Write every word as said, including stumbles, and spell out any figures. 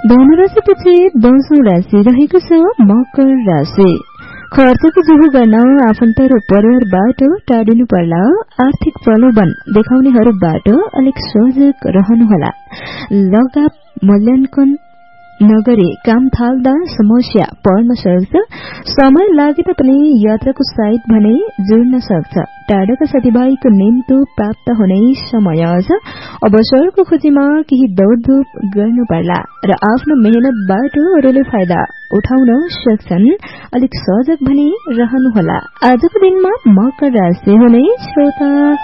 धनुराशिपछि दशौं राशि रहेको छ मकर राशि। खर्चको जोहो गर्न आफन्त र परिवारबाट टाढिनु पर्ला। आर्थिक प्रलोभन देखाउनेहरूबाट अलिक सजग रहनुहोला। लगाव मूल्याङ्कन नगरी काम थाल्दा समस्या पर्न सक्छ। समय लागे तापनि यात्राको साइट भने जुड्न सक्छ। टाढाका साथीभाइको निम्तो प्राप्त हुने समय छ। अवसरको खोजीमा केही दौडधुप गर्नु पर्ला र आफ्नो मेहनतबाट अरूले फाइदा उठाउन सक्छन्। अलिक सजग भनी रहनुहोला। आजको दिनमा मकर राशि हुने श्रोता।